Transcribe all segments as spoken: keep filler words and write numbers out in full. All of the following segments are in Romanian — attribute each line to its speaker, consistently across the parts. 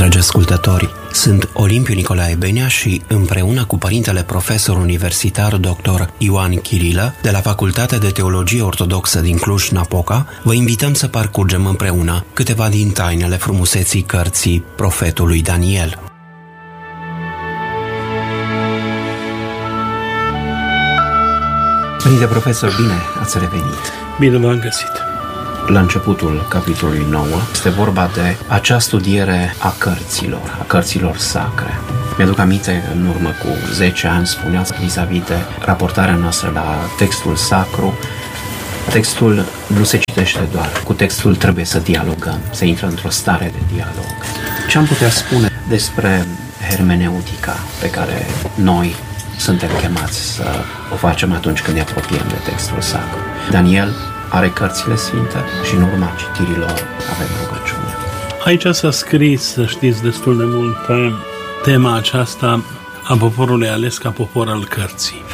Speaker 1: Dragi ascultători, sunt Olimpiu Nicolae Benea și împreună cu părintele profesor universitar doctor Ioan Chirilă de la Facultatea de Teologie Ortodoxă din Cluj-Napoca, vă invităm să parcurgem împreună câteva din tainele frumuseții cărții profetului Daniel. Părinte profesor, bine ați revenit!
Speaker 2: Bine v-am găsit!
Speaker 1: La începutul capitolului nouă este vorba de acea studiere a cărților, a cărților sacre. Mi-aduc aminte că în urmă cu zece ani spuneați vis-a-vis de raportarea noastră la textul sacru. Textul nu se citește doar, cu textul trebuie să dialogăm, să intră într-o stare de dialog. Ce am putea spune despre hermeneutica pe care noi suntem chemați să o facem atunci când ne apropiem de textul sacru? Daniel are cărțile sfinte și în urma citirilor avem rugăciune.
Speaker 2: Aici s-a scris, să știți, destul de mult pe tema aceasta a poporului ales ca popor al cărții.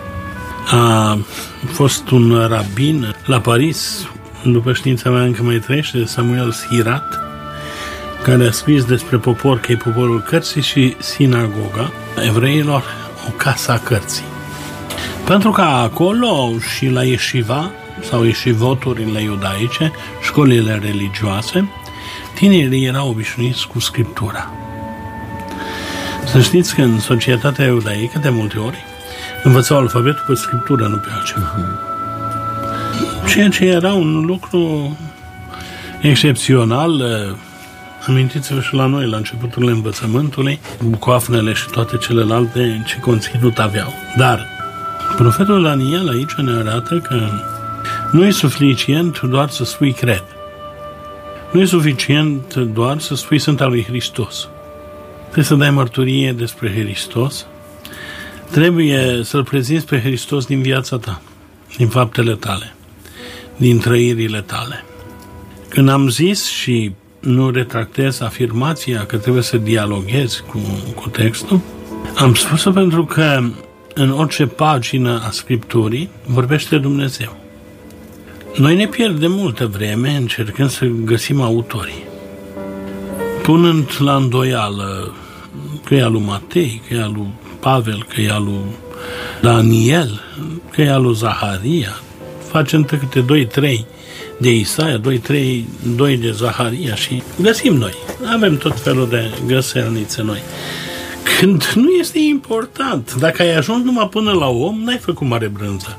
Speaker 2: A fost un rabin la Paris, după știința mea încă mai trăiește, Samuel Sirat, care a scris despre popor că e poporul cărții și sinagoga evreilor, o casă a cărții. Pentru că acolo și la Yeshiva, sau yeshivoturile iudaice, școlile religioase, tinerii erau obișnuiți cu Scriptura. Să știți că în societatea iudaică, de multe ori, învățau alfabetul pe Scriptură, nu pe altceva. Ceea ce era un lucru excepțional. Amintiți-vă și la noi, la începutul învățământului, bucoafnele și toate celelalte ce conținut aveau. Dar profetul Daniel aici ne arată că nu e suficient doar să spui cred. Nu e suficient doar să spui sunt al lui Hristos. Trebuie să dai mărturie despre Hristos. Trebuie să-L prezinți pe Hristos din viața ta, din faptele tale, din trăirile tale. Când am zis și nu retractez afirmația că trebuie să dialoghezi cu, cu textul, am spus-o pentru că în orice pagină a Scripturii vorbește Dumnezeu. Noi ne pierdem multă vreme încercând să găsim autorii, punând la îndoială că e al lui Matei, că e al lui Pavel, că e al lui Daniel, că e al lui Zaharia. Facem câte doi, trei de Isaia, doi, trei, doi de Zaharia și găsim noi. Avem tot felul de găselnițe noi. Când nu este important, dacă ai ajuns numai până la om, n-ai făcut mare brânză.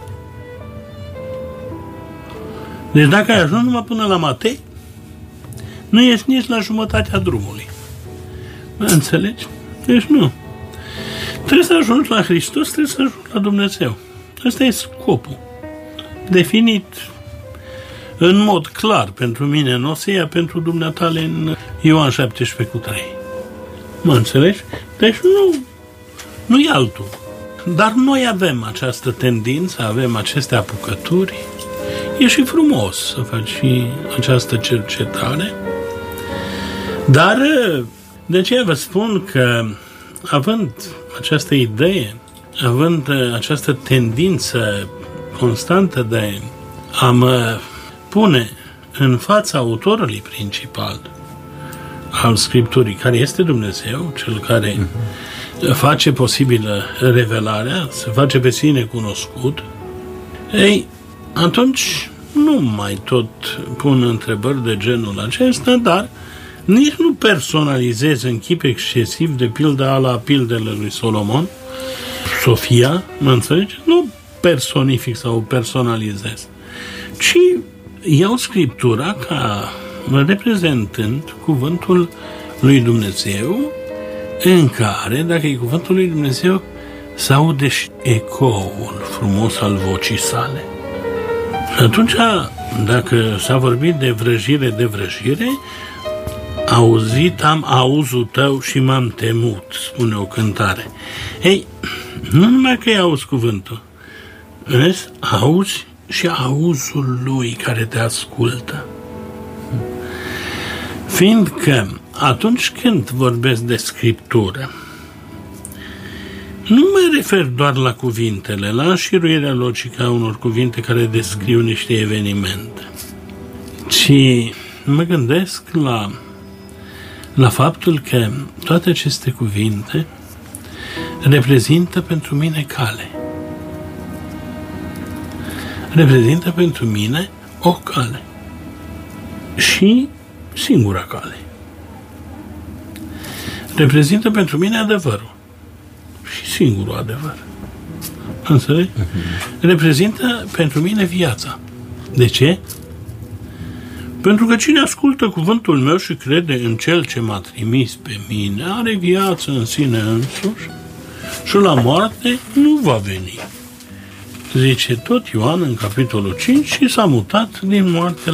Speaker 2: Deci dacă ai ajuns numai până la Matei, nu ești nici la jumătatea drumului. Mă înțelegi? Deci nu. Trebuie să ajungi la Hristos, trebuie să ajungi la Dumnezeu. Ăsta e scopul. Definit în mod clar pentru mine, nu o să ia pentru dumneatale în Ioan șaptesprezece cu trei. Mă înțelegi? Deci nu, nu e altul. Dar noi avem această tendință, avem aceste apucături. E și frumos să faci și această cercetare. Dar de ce vă spun că având această idee, având această tendință constantă de a mă pune în fața autorului principal al Scripturii, care este Dumnezeu, cel care uh-huh. face posibilă revelarea, se face pe sine cunoscut, ei, atunci nu mai tot pun întrebări de genul acesta, dar nici nu personalizez în chip excesiv, de pildă a la pildele lui Solomon, Sofia, mă înțelegi? Nu personific sau personalizez, ci iau Scriptura ca reprezentând cuvântul lui Dumnezeu, în care, dacă e cuvântul lui Dumnezeu, se aude și ecoul frumos al vocii sale. Și atunci, dacă s-a vorbit de vrăjire, de vrăjire, auzit am auzul tău și m-am temut, spune o cântare. Ei, nu numai că auzi cuvântul, vezi, auzi și auzul lui care te ascultă. Fiindcă atunci când vorbesc de Scriptură, nu mă refer doar la cuvintele, la înșiruirea logică a unor cuvinte care descriu niște evenimente, ci mă gândesc la la faptul că toate aceste cuvinte reprezintă pentru mine cale. Reprezintă pentru mine o cale. Și singura cale. Reprezintă pentru mine adevărul. Și singurul adevăr. Înțelegi? Uh-huh. Reprezintă pentru mine viața. De ce? Pentru că cine ascultă cuvântul meu și crede în Cel ce m-a trimis pe mine, are viață în sine însuși și la moarte nu va veni. Zice tot Ioan în capitolul cinci și s-a mutat din moarte